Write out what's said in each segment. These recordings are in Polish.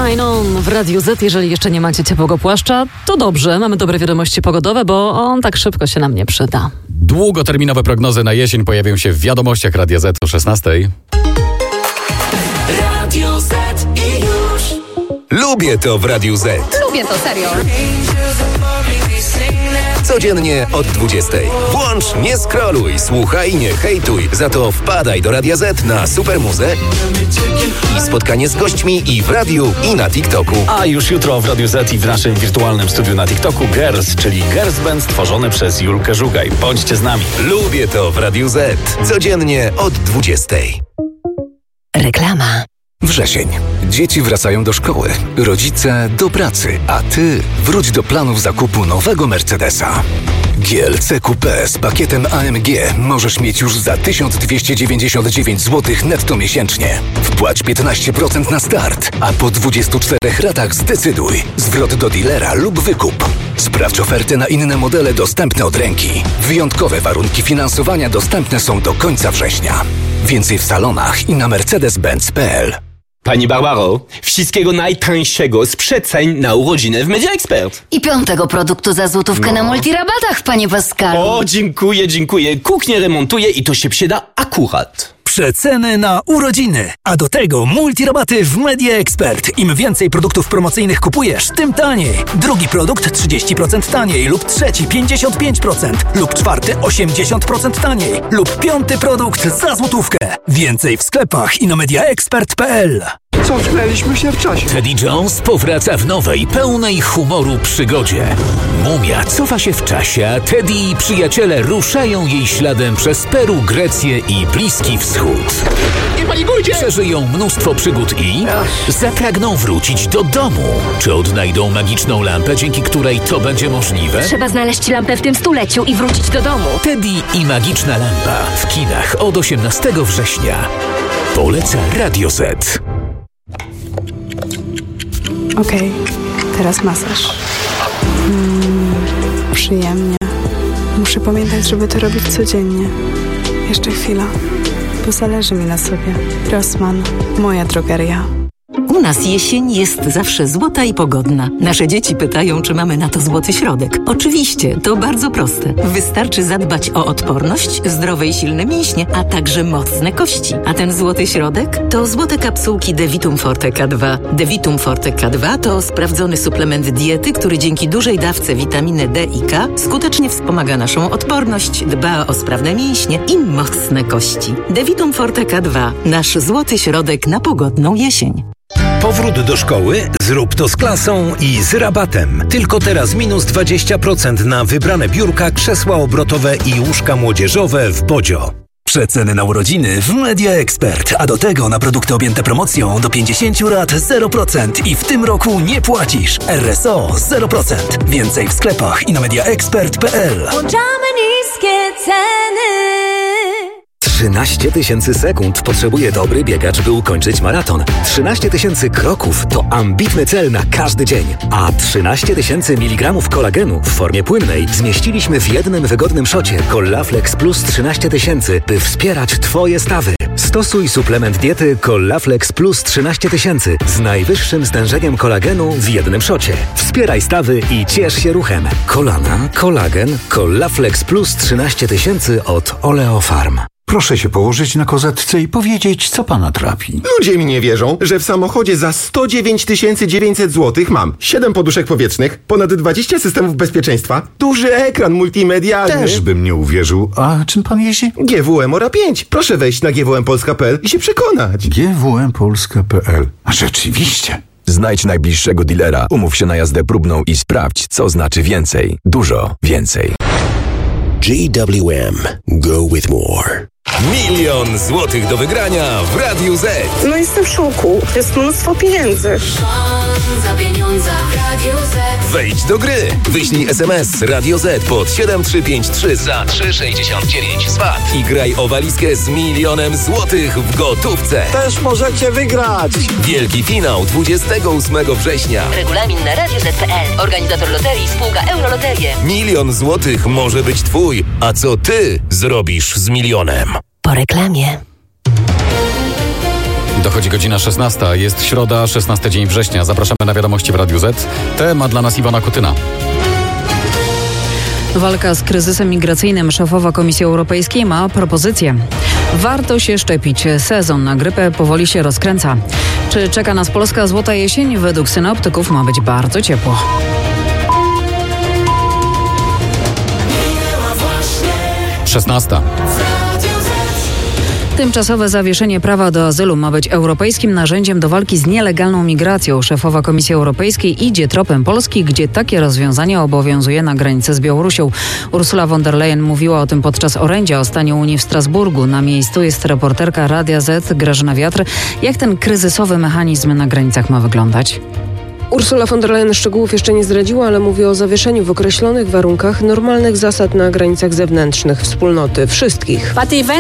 Shine On w Radiu Z. Jeżeli jeszcze nie macie ciepłego płaszcza, to dobrze. Mamy dobre wiadomości pogodowe, bo on tak szybko się nam nie przyda. Długoterminowe prognozy na jesień pojawią się w wiadomościach Radia Z o 16:00. Radio Z i już. Lubię to w Radiu Z. Lubię to, serio. Codziennie od 20:00. Włącz, nie scrolluj, słuchaj, nie hejtuj. Za to wpadaj do Radia Z na Supermuzę i spotkanie z gośćmi i w radiu, i na TikToku. A już jutro w Radiu Z i w naszym wirtualnym studiu na TikToku Girls, czyli Girls Band stworzone przez Julkę Żugaj. Bądźcie z nami. Lubię to w Radiu Z. Codziennie od 20:00. Reklama. Wrzesień. Dzieci wracają do szkoły, rodzice do pracy, a ty wróć do planów zakupu nowego Mercedesa. GLC Coupé z pakietem AMG możesz mieć już za 1299 zł netto miesięcznie. Wpłać 15% na start, a po 24 ratach zdecyduj. Zwrot do dealera lub wykup. Sprawdź oferty na inne modele dostępne od ręki. Wyjątkowe warunki finansowania dostępne są do końca września. Więcej w salonach i na mercedes-benz.pl. Pani Barbaro, wszystkiego najtańszego z przeceń na urodziny w Media Expert. I 5. produktu za złotówkę na multirabatach, panie Pascalu. O, dziękuję. Kuchnię remontuję i to się przyda akurat. Przeceny na urodziny, a do tego multirabaty w Media Expert. Im więcej produktów promocyjnych kupujesz, tym taniej. Drugi produkt 30% taniej lub trzeci 55% lub czwarty 80% taniej lub 5. produkt za złotówkę. Więcej w sklepach i na mediaexpert.pl. Cofnęliśmy się w czasie. Teddy Jones powraca w nowej, pełnej humoru przygodzie. Mumia cofa się w czasie, a Teddy i przyjaciele ruszają jej śladem przez Peru, Grecję i Bliski Wschód. Nie panikujcie! Przeżyją mnóstwo przygód i zapragną wrócić do domu. Czy odnajdą magiczną lampę, dzięki której to będzie możliwe? Trzeba znaleźć lampę w tym stuleciu i wrócić do domu. Teddy i magiczna lampa w kinach od 18 września. Poleca Radio Z. Okej, teraz masaż. Przyjemnie. Muszę pamiętać, żeby to robić codziennie. Jeszcze chwila, bo zależy mi na sobie. Rossmann, moja drogeria. U nas jesień jest zawsze złota i pogodna. Nasze dzieci pytają, czy mamy na to złoty środek. Oczywiście, to bardzo proste. Wystarczy zadbać o odporność, zdrowe i silne mięśnie, a także mocne kości. A ten złoty środek to złote kapsułki Devitum Forte K2. Devitum Forte K2 to sprawdzony suplement diety, który dzięki dużej dawce witaminy D i K skutecznie wspomaga naszą odporność, dba o sprawne mięśnie i mocne kości. Devitum Forte K2. Nasz złoty środek na pogodną jesień. Powrót do szkoły? Zrób to z klasą i z rabatem. Tylko teraz minus 20% na wybrane biurka, krzesła obrotowe i łóżka młodzieżowe w Bodzio. Przeceny na urodziny w Media Expert, a do tego na produkty objęte promocją do 50 rat 0% i w tym roku nie płacisz. RSO 0%. Więcej w sklepach i na mediaexpert.pl. Włączamy niskie ceny. 13 000 sekund potrzebuje dobry biegacz, by ukończyć maraton. 13 000 kroków to ambitny cel na każdy dzień. A 13 000 mg kolagenu w formie płynnej zmieściliśmy w jednym wygodnym szocie Collaflex Plus 13 000, by wspierać Twoje stawy. Stosuj suplement diety Collaflex Plus 13 000 z najwyższym stężeniem kolagenu w jednym szocie. Wspieraj stawy i ciesz się ruchem. Kolana, kolagen, Collaflex Plus 13 000 od Oleofarm. Proszę się położyć na kozetce i powiedzieć, co pana trapi. Ludzie mi nie wierzą, że w samochodzie za 109 900 zł mam 7 poduszek powietrznych, ponad 20 systemów bezpieczeństwa, duży ekran multimedialny. Też bym nie uwierzył. A czym pan jeździ? GWM Ora 5. Proszę wejść na gwmpolska.pl i się przekonać. gwmpolska.pl. A rzeczywiście. Znajdź najbliższego dealera, umów się na jazdę próbną i sprawdź, co znaczy więcej. Dużo więcej. GWM. Go with more. 1 000 000 złotych do wygrania w Radiu Z. No jestem w szoku. To jest mnóstwo pieniędzy. Za pieniądze w Radiu Z. Wejdź do gry. Wyślij SMS Radio Z pod 7353 za 3,69 SWAT i graj o walizkę z 1 000 000 złotych w gotówce. Też możecie wygrać. Wielki finał 28 września. Regulamin na radioz.pl. Organizator loterii spółka Euroloterie. 1 000 000 złotych może być twój. A co ty zrobisz z milionem? Po reklamie. Dochodzi godzina 16. Jest środa, 16 dzień września. Zapraszamy na wiadomości w Radiu Z. Temat dla nas Iwona Kutyna. Walka z kryzysem migracyjnym. Szefowa Komisji Europejskiej ma propozycję. Warto się szczepić. Sezon na grypę powoli się rozkręca. Czy czeka nas polska złota jesień? Według synoptyków ma być bardzo ciepło. Szesnasta. Tymczasowe zawieszenie prawa do azylu ma być europejskim narzędziem do walki z nielegalną migracją. Szefowa Komisji Europejskiej idzie tropem Polski, gdzie takie rozwiązanie obowiązuje na granicy z Białorusią. Ursula von der Leyen mówiła o tym podczas orędzia o stanie Unii w Strasburgu. Na miejscu jest reporterka Radia Z Grażyna Wiatr. Jak ten kryzysowy mechanizm na granicach ma wyglądać? Ursula von der Leyen szczegółów jeszcze nie zdradziła, ale mówi o zawieszeniu w określonych warunkach normalnych zasad na granicach zewnętrznych wspólnoty, wszystkich.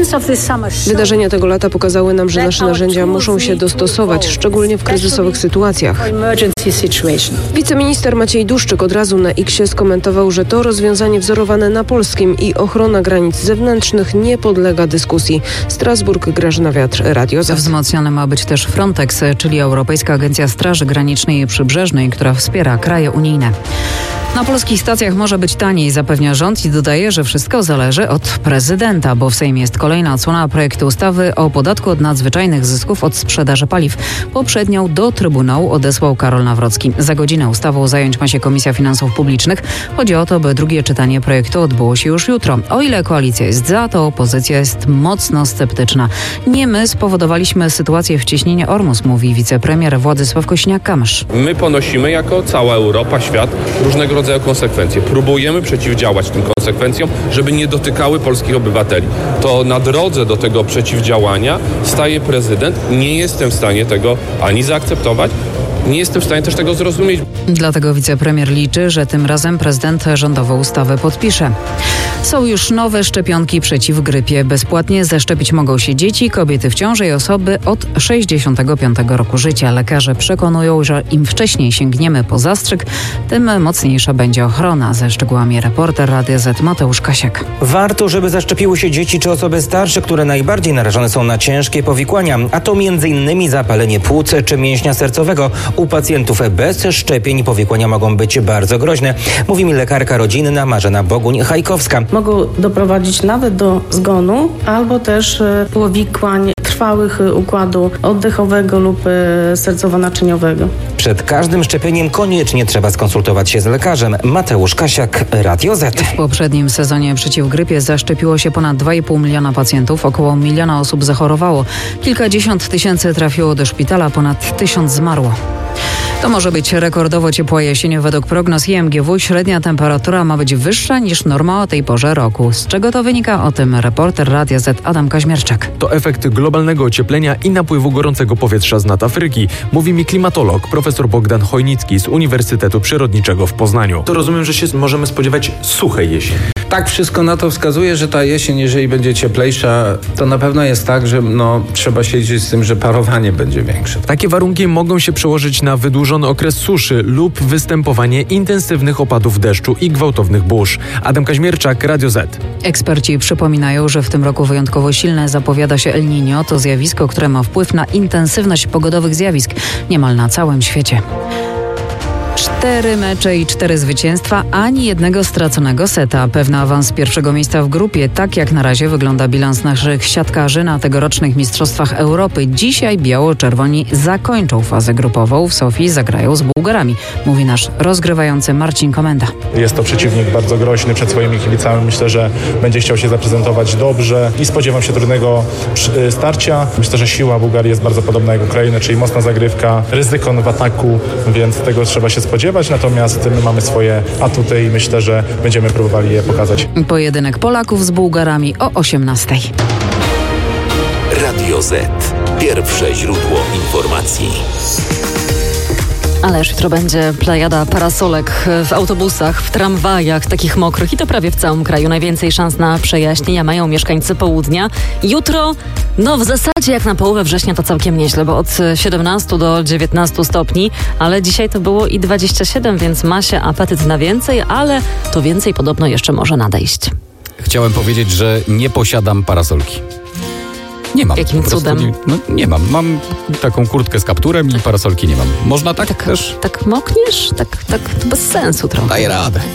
Wydarzenia tego lata pokazały nam, że nasze narzędzia muszą się dostosować, szczególnie w kryzysowych sytuacjach. Wiceminister Maciej Duszczyk od razu na X-ie skomentował, że to rozwiązanie wzorowane na polskim i ochrona granic zewnętrznych nie podlega dyskusji. Strasburg, Grażyna Wiatr, Radio Z. Wzmocniony ma być też Frontex, czyli Europejska Agencja Straży Granicznej i Przybrzeżnej, która wspiera kraje unijne. Na polskich stacjach może być taniej, zapewnia rząd i dodaje, że wszystko zależy od prezydenta, bo w Sejmie jest kolejna odsłona projektu ustawy o podatku od nadzwyczajnych zysków od sprzedaży paliw. Poprzednią do Trybunału odesłał Karol Nawrocki. Za godzinę ustawą zająć ma się Komisja Finansów Publicznych. Chodzi o to, by drugie czytanie projektu odbyło się już jutro. O ile koalicja jest za, to opozycja jest mocno sceptyczna. Nie my spowodowaliśmy sytuację wcieśnienia Ormus, mówi wicepremier Władysław Kosiniak-Kamysz. My ponosimy jako cała Europa, świat różnego rodzaju konsekwencje. Próbujemy przeciwdziałać tym konsekwencjom, żeby nie dotykały polskich obywateli. To na drodze do tego przeciwdziałania staje prezydent. Nie jestem w stanie tego ani zaakceptować, nie jestem w stanie też tego zrozumieć. Dlatego wicepremier liczy, że tym razem prezydent rządową ustawę podpisze. Są już nowe szczepionki przeciw grypie. Bezpłatnie zaszczepić mogą się dzieci, kobiety w ciąży i osoby od 65 roku życia. Lekarze przekonują, że im wcześniej sięgniemy po zastrzyk, tym mocniejsza będzie ochrona. Ze szczegółami reporter Radia Z Mateusz Kasiak. Warto, żeby zaszczepiły się dzieci czy osoby starsze, które najbardziej narażone są na ciężkie powikłania, a to m.in. zapalenie płuc czy mięśnia sercowego. U pacjentów bez szczepień powikłania mogą być bardzo groźne, mówi mi lekarka rodzinna Marzena Boguń-Hajkowska. Mogą doprowadzić nawet do zgonu albo też powikłań trwałych układu oddechowego lub sercowo-naczyniowego. Przed każdym szczepieniem koniecznie trzeba skonsultować się z lekarzem. Mateusz Kasiak, Radio Z. W poprzednim sezonie przeciw grypie zaszczepiło się ponad 2,5 miliona pacjentów. Około 1 miliona osób zachorowało. Kilkadziesiąt tysięcy trafiło do szpitala, ponad 1000 zmarło. To może być rekordowo ciepła jesień. Według prognoz IMGW średnia temperatura ma być wyższa niż norma o tej porze roku. Z czego to wynika? O tym reporter Radia Z Adam Kaźmierczak. To efekt globalnego ocieplenia i napływu gorącego powietrza z nad Afryki, mówi mi klimatolog profesor Bogdan Chojnicki z Uniwersytetu Przyrodniczego w Poznaniu. To rozumiem, że się możemy spodziewać suchej jesieni. Tak, wszystko na to wskazuje, że ta jesień, jeżeli będzie cieplejsza, to na pewno jest tak, że trzeba się liczyć z tym, że parowanie będzie większe. Takie warunki mogą się przełożyć na wydłużony okres suszy lub występowanie intensywnych opadów deszczu i gwałtownych burz. Adam Kaźmierczak, Radio Z. Eksperci przypominają, że w tym roku wyjątkowo silne zapowiada się El Niño. To zjawisko, które ma wpływ na intensywność pogodowych zjawisk niemal na całym świecie. 4 mecze i 4 zwycięstwa, ani jednego straconego seta. Pewny awans z pierwszego miejsca w grupie. Tak jak na razie wygląda bilans naszych siatkarzy na tegorocznych Mistrzostwach Europy. Dzisiaj biało-czerwoni zakończą fazę grupową. W Sofii zagrają z Bułgarami, mówi nasz rozgrywający Marcin Komenda. Jest to przeciwnik bardzo groźny przed swoimi kibicami. Myślę, że będzie chciał się zaprezentować dobrze i spodziewam się trudnego starcia. Myślę, że siła Bułgarii jest bardzo podobna jak Ukrainy, czyli mocna zagrywka, ryzyko w ataku, więc tego trzeba się spodziewać. Natomiast my mamy swoje atuty i myślę, że będziemy próbowali je pokazać. Pojedynek Polaków z Bułgarami o 18:00. Radio Z. Pierwsze źródło informacji. Ale już jutro będzie plejada parasolek w autobusach, w tramwajach, takich mokrych i to prawie w całym kraju. Najwięcej szans na przejaśnienia mają mieszkańcy południa. Jutro, w zasadzie jak na połowę września to całkiem nieźle, bo od 17 do 19 stopni, ale dzisiaj to było i 27, więc ma się apetyt na więcej, ale to więcej podobno jeszcze może nadejść. Chciałem powiedzieć, że nie posiadam parasolki. Nie mam. Jakim cudem? Nie mam. Mam taką kurtkę z kapturem i parasolki nie mam. Można tak też? Tak mokniesz? Tak to bez sensu trochę. Daję radę.